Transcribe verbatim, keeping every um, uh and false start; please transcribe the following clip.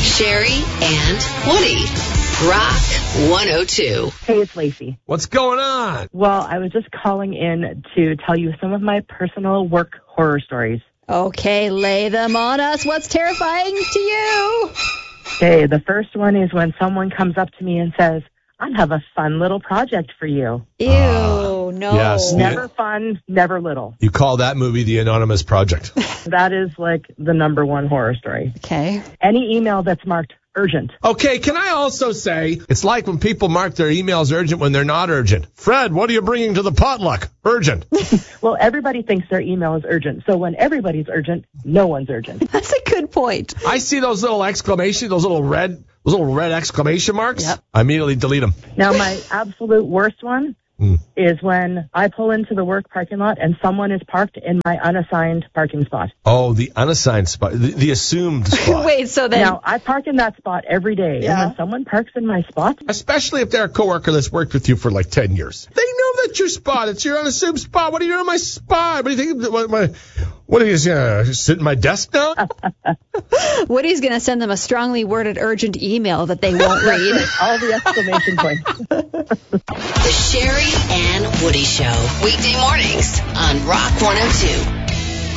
Sherry and Woody. Rock one oh two. Hey, it's Lacey. What's going on? Well, I was just calling in to tell you some of my personal work horror stories. Okay, lay them on us. What's terrifying to you? Okay, the first one is when someone comes up to me and says, I have a fun little project for you. Ew, uh, no. Yes. Never fun, never little. You call that movie The Anonymous Project. That is like the number one horror story. Okay. Any email that's marked urgent. Okay, can I also say, it's like when people mark their emails urgent when they're not urgent. Fred, what are you bringing to the potluck? Urgent. Well, everybody thinks their email is urgent. So when everybody's urgent, no one's urgent. That's a good point. I see those little exclamation, those little red, those little red exclamation marks. Yep. I immediately delete them. Now, my absolute worst one mm. is when I pull into the work parking lot and someone is parked in my unassigned parking spot. Oh, the unassigned spot, the, the assumed spot. Wait, so then... Now, I park in that spot every day, yeah. And when someone parks in my spot... Especially if they're a coworker that's worked with you for like ten years. They know that's your spot. It's your unassigned spot. What are you doing in my spot? What do you think? What, my, what are you going to sit in my desk now? Woody's going to send them a strongly worded urgent email that they won't read. All the exclamation points. The Sherry and Woody Show. Weekday mornings on Rock one oh two.